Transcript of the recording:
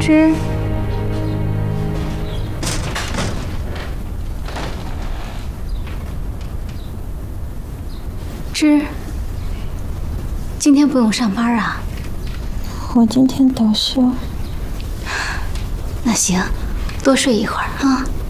芝，芝，今天不用上班啊？ 我今天倒休。 那行，多睡一会儿啊。